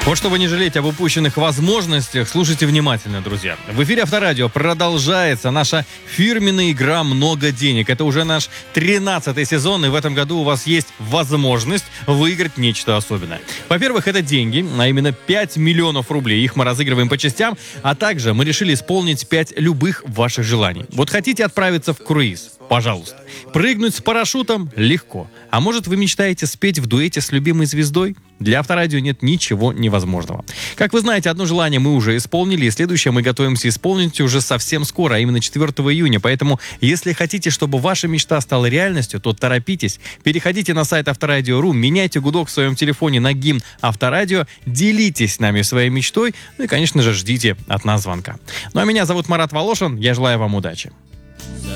Вот чтобы не жалеть об упущенных возможностях, слушайте внимательно, друзья. В эфире Авторадио продолжается наша фирменная игра «Много денег». Это уже наш 13-й сезон, и в этом году у вас есть возможность выиграть нечто особенное. Во-первых, это деньги, а именно 5 миллионов рублей. Их мы разыгрываем по частям, а также мы решили исполнить 5 любых ваших желаний. Вот хотите отправиться в круиз? Пожалуйста. Прыгнуть с парашютом? Легко. А может, вы мечтаете спеть в дуэте с любимой звездой? Для Авторадио нет ничего невозможного. Как вы знаете, одно желание мы уже исполнили, и следующее мы готовимся исполнить уже совсем скоро, а именно 4 июня. Поэтому, если хотите, чтобы ваша мечта стала реальностью, то торопитесь. Переходите на сайт Авторадио.ру, меняйте гудок в своем телефоне на гимн Авторадио, делитесь с нами своей мечтой, ну и, конечно же, ждите от нас звонка. Ну а меня зовут Марат Волошин, я желаю вам удачи.